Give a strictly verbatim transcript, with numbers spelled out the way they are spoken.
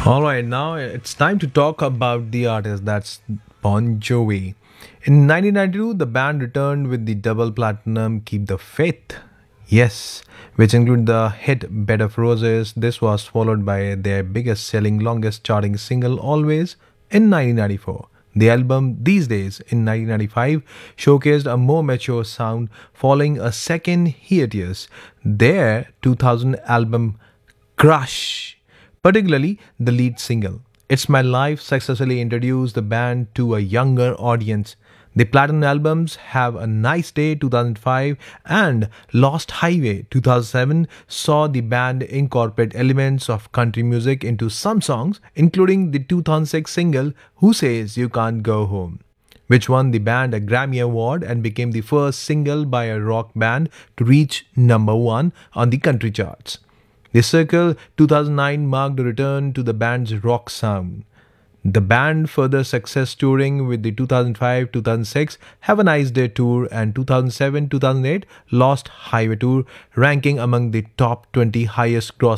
All right, now it's time to talk about the artist that's Bon Jovi. In nineteen ninety-two, the band returned with the double platinum Keep the Faith. Yes, which included the hit Bed of Roses. This was followed by their biggest selling, longest charting single Always in nineteen ninety-four. The album These Days in nineteen ninety-five showcased a more mature sound following a second hiatus. Their two thousand album Crush, particularly the lead single. It's My Life successfully introduced the band to a younger audience. The platinum albums Have a Nice Day two thousand five and Lost Highway two thousand seven saw the band incorporate elements of country music into some songs, including the two thousand six single Who Says You Can't Go Home, which won the band a Grammy Award and became the first single by a rock band to reach number one on the country charts. The Circle two thousand nine marked a return to the band's rock sound. The band further success touring with the two thousand five two thousand six Have a Nice Day tour and two thousand seven two thousand eight Lost Highway tour, ranking among the top twenty highest gross